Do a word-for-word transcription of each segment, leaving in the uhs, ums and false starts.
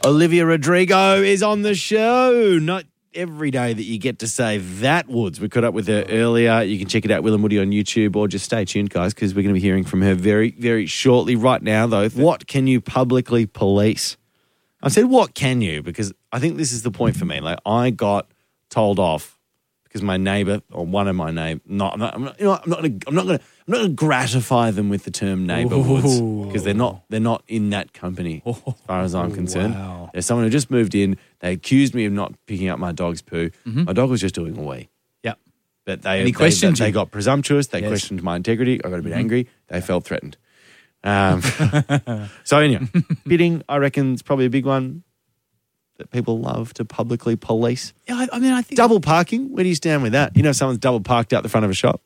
Olivia Rodrigo is on the show. Not every day that you get to say that, Woods. We caught up with her earlier. You can check it out, Will and Woody, on YouTube, or just stay tuned, guys, because we're going to be hearing from her very, very shortly. Right now, though, what can you publicly police? I said, what can you? Because I think this is the point for me. Like, I got told off because my neighbour, or one of my neighbours, not, I'm not, I'm not, you know, I'm not going to, I'm not going to, I'm not going to gratify them with the term neighbour, Woods, because they're not, they're not in that company as far as I'm concerned. Wow. There's someone who just moved in. They accused me of not picking up my dog's poo. Mm-hmm. My dog was just doing a wee. Yep. But they, And he they, questioned they, you. they got presumptuous. They Yes. questioned my integrity. I got a bit mm-hmm. angry. They felt threatened. Um, so anyway, bidding, I reckon, is probably a big one that people love to publicly police. Yeah, I, I mean, I think Double parking, where do you stand with that? You know, if someone's double parked out the front of a shop.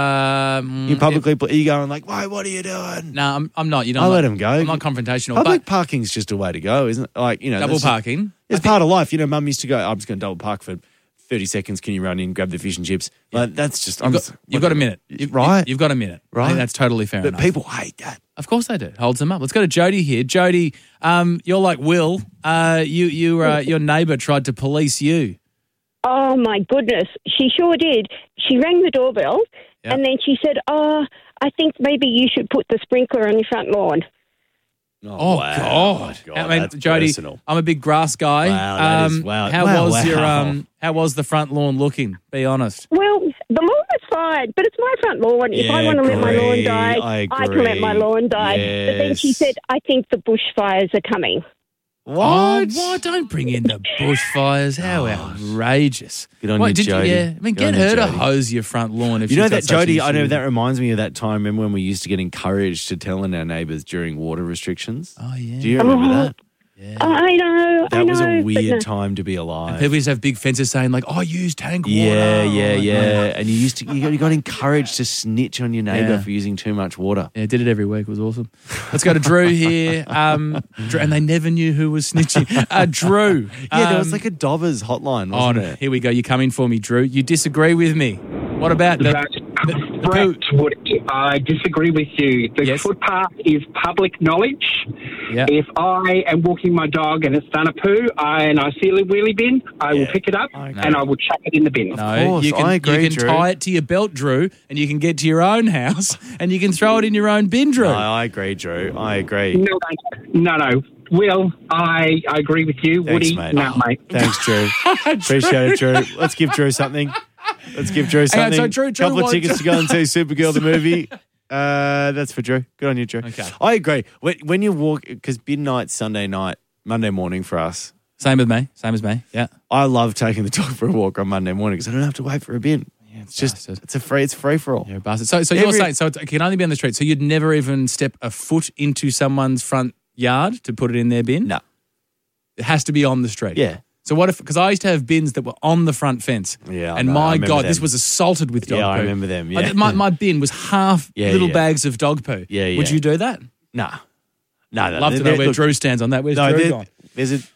Um, You publicly, are you going like, why, what are you doing? No, I'm, I'm not. You know, I'll I'm let not, him go. I'm not confrontational. Public but parking's just a way to go, isn't it? Like, you know, double that's- parking. It's part of life. You know, Mum used to go, I'm just going to double park for thirty seconds. Can you run in, grab the fish and chips? Like, that's just... You've, I'm got, just, you've got a minute. You've, right? You've got a minute. Right. I think that's totally fair But enough. people hate that. Of course they do. Holds them up. Let's go to Jody here. Jody, um, you're like Will. Uh, you, you, uh, your neighbour tried to police you. Oh, my goodness. She sure did. She rang the doorbell Yep. and then she said, oh, I think maybe you should put the sprinkler on your front lawn. Oh, wow. God. God, I mean, that's Jody, personal. I'm a big grass guy. Wow, that is- um, wow. How Wow, was your wow. um? How was the front lawn looking? Be honest. Well, the lawn was fine, but it's my front lawn. If I Yeah, want to let my lawn agree. die, I can let my agree. lawn die. But then she Yes. said, I think the bushfires are coming. What? Oh, why don't bring in the bushfires? How outrageous! Good on What, you, did Jody. Yeah, I mean, Good on get you, her to Jody. hose your front lawn. If You know she's got that, such an Jody, I issue know with that it. reminds me of that time, remember when we used to get encouraged to tell on our neighbours during water restrictions? Oh yeah. Do you remember Oh, that? Yeah. I know, I That was know. a but weird no. time to be alive. People used to have big fences saying like, "I use tank water." Yeah, yeah, Oh, yeah. And you used to, you got, you got encouraged to snitch on your neighbour Yeah. for using too much water. Yeah, did it every week. It was awesome. Let's go to Drew here. Um, Drew, and they never knew who was snitching. Uh, Drew. Yeah, there was um, like a Dobbers hotline, Oh, wasn't no. there? Here we go. You come in for me, Drew. You disagree with me. What about the, That's the, the poo? correct. Would I disagree with you? The Yes. footpath is public knowledge. Yeah. If I am walking my dog and it's done a poo I, and I see a wheelie bin, I will Yeah. pick it up I agree. and I will chuck it in the bin. No, course, you can, I agree, you can Drew. tie it to your belt, Drew, and you can get to your own house and you can throw it in your own bin, Drew. No, I agree, Drew. I agree. No, no, no. Will, I, I agree with you. Thanks, Woody, mate. no, mate. Thanks, Drew. Appreciate it, Drew. Let's give Drew something. Let's give Drew Hang on, something. so Drew- Drew couple of wants- tickets to go and see Supergirl the movie. Uh, that's for Drew. Good on you, Drew. Okay. I agree. When, when you walk, because midnight, Sunday night, Monday morning for us, Same with me. Same as me. Yeah. I love taking the dog for a walk on Monday morning because I don't have to wait for a bin. It's just, bastard. it's a free, it's free for all. You're a bastard. So, so you're Every- saying so it can only be on the street. So you'd never even step a foot into someone's front yard to put it in their bin? No. It has to be on the street. Yeah. So what if, because I used to have bins that were on the front fence. Yeah, I And know. I my remember God, this them. was assaulted with dog Yeah, I poo. remember them, I- yeah. my, my bin was half Yeah, little yeah. bags of dog poo. Yeah, yeah. Would you do that? Nah. No, no. Love to there- know where look, Drew stands on that. Where's No, Drew there- gone? there's a...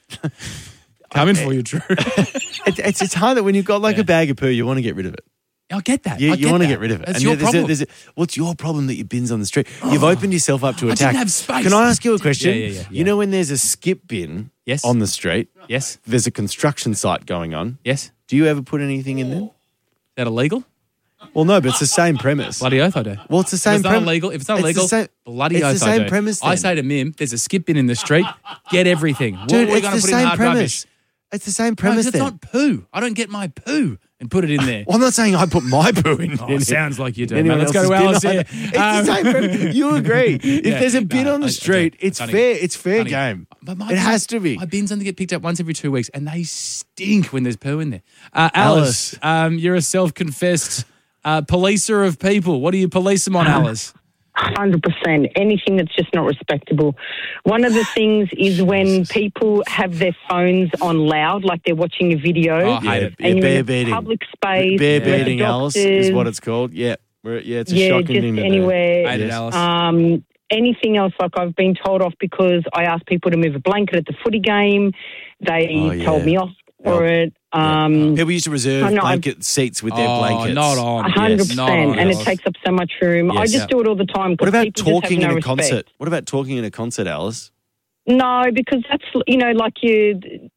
Coming for you, Drew. It, it's, it's hard that when you've got like Yeah. a bag of poo, you want to get rid of it. I get that. You, I you get want to that. get rid of it. That's And your there's a- problem. there's a- what's your problem that your bin's on the street? You've opened yourself up to I attack. didn't have space. Can I ask you a question? Yeah, yeah, yeah, You yeah. know when there's a skip bin Yes. on the street, Yes. there's a construction site going on. Yes. Is Do you ever put anything in there? that illegal? Well, no, but it's the same premise. Bloody oath I do. Well, it's the If same it's not premise. illegal, if it's not It's the illegal, same- bloody it's oath the I same do. premise I then. say to Mim, there's a skip bin in the street, get everything. What Dude, are we it's going the to put in same hard premise. rubbish? It's the same No, premise 'cause it's then. not poo. I don't get my poo and put it in there. Well, I'm not saying I put my poo in. Oh, in it sounds like you do. anyone Man, let's go to else's Alice bin. here. It's Um, the same premise. You agree. If Yeah, there's a bin no, on I- I the do. street, it's Honey, fair. It's fair honey, game. but my It bins- has to be. My bins only get picked up once every two weeks, and they stink when there's poo in there. Uh, Alice, um, you're a self-confessed uh, policer of people. What do you police them on, Alice? one hundred percent. Anything that's just not respectable. One of the things is when people have their phones on loud, like they're watching a video. Oh, I hate Yeah, it. yeah, and you're bear in a beating. public space. Bear where the beating, Alice, is doctors- what it's called. Yeah. We're- Yeah, it's a Yeah, shocking just thing to do. anywhere. Hate it, Yes. Alice. Um, anything else, like I've been told off because I asked people to move a blanket at the footy game. They Oh, yeah. told me off for Yeah. it. Um, People used to reserve I know, I'm- blanket seats with their Oh, blankets. not on. A hundred Yes, not percent, on, and it Alice. takes up so much room. I Yes. just Yeah. do it all the time. 'cause What about people just have talking no in a respect. concert? What about talking in a concert, Alice? No, because that's, you know, like you,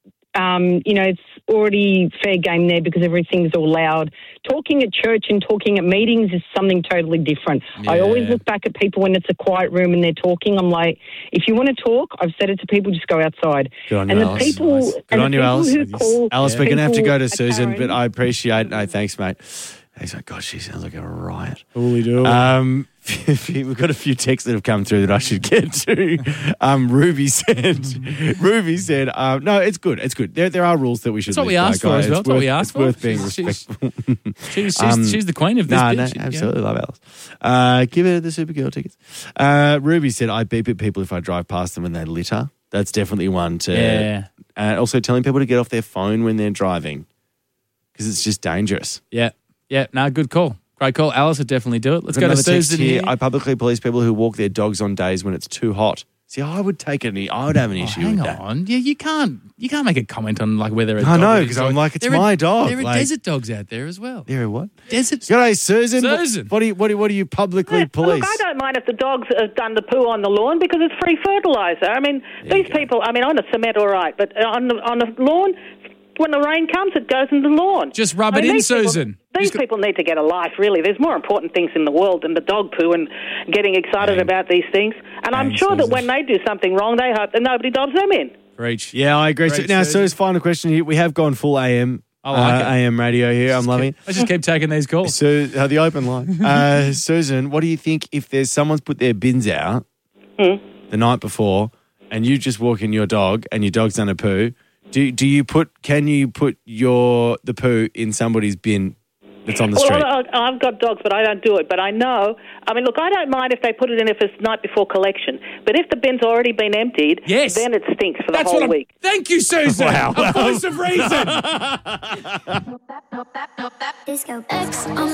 um, you know, it's already fair game there because everything's all loud. Talking at church and talking at meetings is something totally different. Yeah. I always look back at people when it's a quiet room and they're talking. I'm like, if you want to talk, I've said it to people, just go outside. Good on and you, the Alice. people, Nice. Good and on the you, people Alice. who call Alice, we're going to have to go to people Susan, a but Karen. I appreciate No, thanks, mate. He's like, God, she sounds like a riot. we do. Um, we've got a few texts that have come through that I should get to. Um, Ruby said, Ruby said, um, no, it's good. It's good. There, there are rules that we should That's what live we by, asked for guys. as well. It's That's what worth- we asked it's for. worth being She's- she's- respectful. she's, she's, um, she's the queen of this No, bitch. no, Yeah. absolutely love Alice. Uh, give her the Supergirl tickets. Uh, Ruby said, I beep at people if I drive past them and they litter. That's definitely one to... Yeah. Uh, also telling people to get off their phone when they're driving because it's just dangerous. Yeah. Yeah. No, good call. Great call. Alice would definitely do it. Let's go to Another text Susan here. here. I publicly police people who walk their dogs on days when it's too hot. See, I would take any. I would have an Oh, issue hang with that. on. Yeah, you can't you can't make a comment on like whether a I dog know, or a 'cause dog- I'm like, it's There are- my dog, There are like- desert dogs out there as well. There, what? Desert. G'day, Susan. What- Susan. What, do you what do what do you publicly Yeah, police? Look, I don't mind if the dogs have done the poo on the lawn because it's free fertiliser. I mean, these people, I mean, on the cement, all right, but on the, on the lawn, when the rain comes, it goes in the lawn. Just rub I it mean, in, these people- Susan. These Just go- people need to get a life, really. There's more important things in the world than the dog poo and getting excited Dang. about these things. And I'm Dang, sure that Susan. when they do something wrong, they hope that nobody dobs them in. Reach. Yeah, I agree. So, Great, now, Susan. Sue's final question here. We have gone full A M. I like uh, it. A M radio here. I'm loving it. Let's just keep taking these calls. So, uh, the open line. Uh, Susan, what do you think if there's someone's put their bins out the night before and you just walk in your dog and your dog's done a poo? Do do you put? Can you put your the poo in somebody's bin that's on the street? Well, I- I've got dogs, but I don't do it. But I know, I mean, look, I don't mind if they put it in if it's night before collection. But if the bin's already been emptied, Yes. then it stinks for the That's whole what I'm. week. Thank you, Susan. Wow. A voice of reason. Disco X on